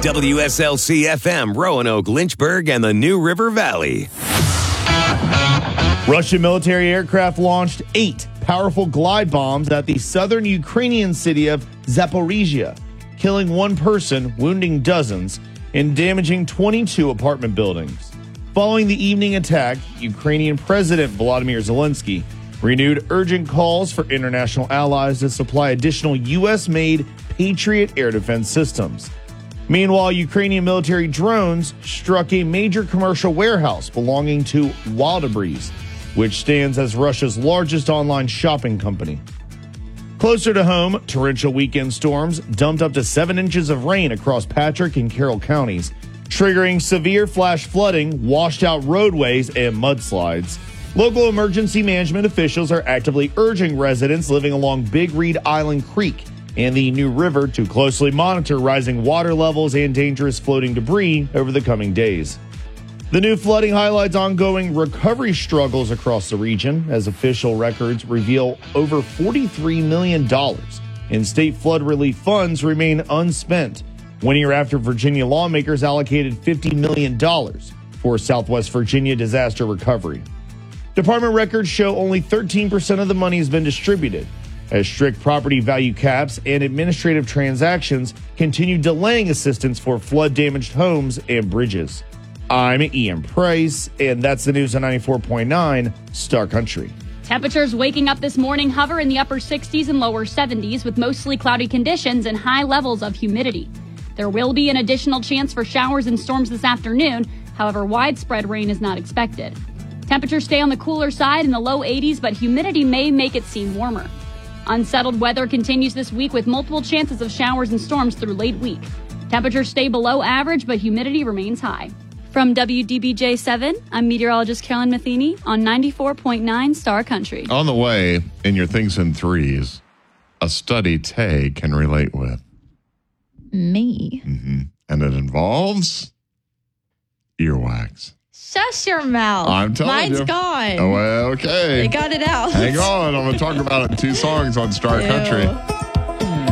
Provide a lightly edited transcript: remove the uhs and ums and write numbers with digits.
WSLC FM, Roanoke, Lynchburg, and the New River Valley. Russian military aircraft launched 8 powerful glide bombs at the southern Ukrainian city of Zaporizhia, killing 1 person, wounding dozens, and damaging 22 apartment buildings. Following the evening attack, Ukrainian President Volodymyr Zelensky renewed urgent calls for international allies to supply additional U.S.-made Patriot air defense systems. Meanwhile, Ukrainian military drones struck a major commercial warehouse belonging to Wildberries, which stands as Russia's largest online shopping company. Closer to home, torrential weekend storms dumped up to 7 inches of rain across Patrick and Carroll counties, triggering severe flash flooding, washed out roadways, and mudslides. Local emergency management officials are actively urging residents living along Big Reed Island Creek and the New River to closely monitor rising water levels and dangerous floating debris over the coming days. The new flooding highlights ongoing recovery struggles across the region, as official records reveal over $43 million in state flood relief funds remain unspent, 1 year after Virginia lawmakers allocated $50 million for Southwest Virginia disaster recovery. Department records show only 13% of the money has been distributed, as strict property value caps and administrative transactions continue delaying assistance for flood-damaged homes and bridges. I'm Ian Price, and that's the news on 94.9 Star Country. Temperatures waking up this morning hover in the upper 60s and lower 70s with mostly cloudy conditions and high levels of humidity. There will be an additional chance for showers and storms this afternoon. However, widespread rain is not expected. Temperatures stay on the cooler side in the low 80s, but humidity may make it seem warmer. Unsettled weather continues this week with multiple chances of showers and storms through late week. Temperatures stay below average, but humidity remains high. From WDBJ7, I'm meteorologist Carolyn Matheny on 94.9 Star Country. On the way, in your things in threes, a study Tay can relate with. Me. Mm-hmm. And it involves earwax. Shush your mouth. I'm telling you. Mine's gone. Oh, well, okay. They got it out. Hang on. I'm going to talk about it in 2 songs on Star Country.